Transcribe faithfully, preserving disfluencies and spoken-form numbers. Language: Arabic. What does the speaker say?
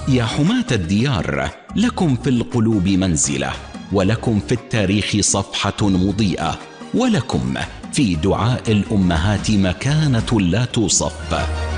يا حماة الديار، لكم في القلوب منزلة، ولكم في التاريخ صفحة مضيئة، ولكم في دعاء الأمهات مكانة لا توصف.